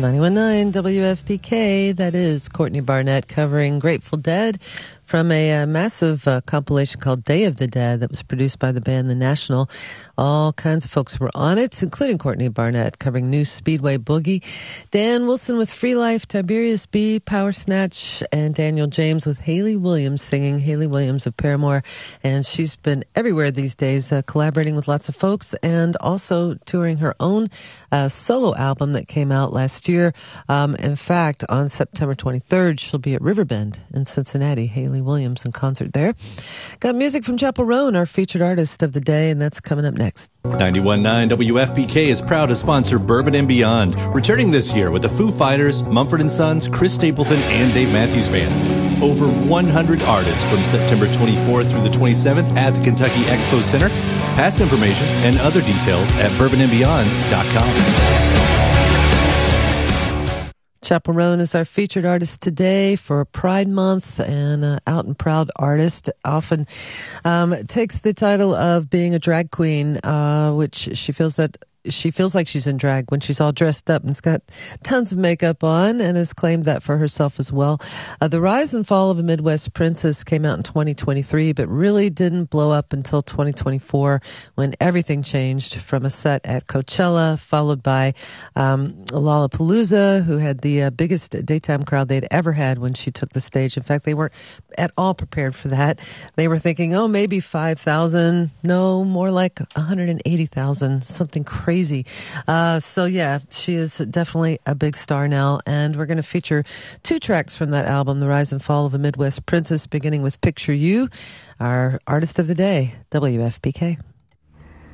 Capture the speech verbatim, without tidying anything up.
ninety-one point nine W F P K, that is Courtney Barnett covering Grateful Dead from a uh, massive uh, compilation called Day of the Dead that was produced by the band The National. All kinds of folks were on it, including Courtney Barnett covering New Speedway Boogie, Dan Wilson with Free Life, Tiberius B, Power Snatch, and Daniel James with Hayley Williams singing, Hayley Williams of Paramore. And she's been everywhere these days, uh, collaborating with lots of folks and also touring her own uh, solo album that came out last year. Um, in fact, on September twenty-third, she'll be at Riverbend in Cincinnati. Hayley Williams in concert there. Got music from Chappell Roan, our featured artist of the day, and that's coming up next. ninety-one point nine W F P K is proud to sponsor Bourbon and Beyond, returning this year with the Foo Fighters, Mumford and Sons, Chris Stapleton, and Dave Matthews Band. Over one hundred artists from September twenty-fourth through the twenty-seventh at the Kentucky Expo Center. Pass information and other details at bourbon and beyond dot com. Chappell Roan is our featured artist today for Pride Month, and uh, out and proud artist. Often um, takes the title of being a drag queen, uh, which she feels that she feels like she's in drag when she's all dressed up and's got tons of makeup on, and has claimed that for herself as well. Uh, the Rise and Fall of a Midwest Princess came out in twenty twenty-three, but really didn't blow up until twenty twenty-four when everything changed from a set at Coachella, followed by um, Lollapalooza, who had the uh, biggest daytime crowd they'd ever had when she took the stage. In fact, they weren't at all prepared for that. They were thinking, oh, maybe five thousand. No, more like one hundred eighty thousand, something crazy. Crazy. Uh, so yeah, she is definitely a big star now, and we're going to feature two tracks from that album, The Rise and Fall of a Midwest Princess, beginning with Picture You, our artist of the day, W F P K.